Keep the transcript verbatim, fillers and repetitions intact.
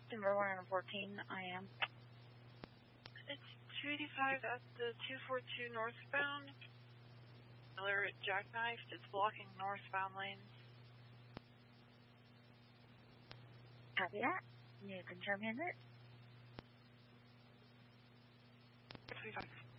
Denver one fourteen, I am. It's two eighty-five at the two forty-two northbound. Miller jackknifed. It's blocking northbound lanes. Copy that. You can confirm it. twenty-five.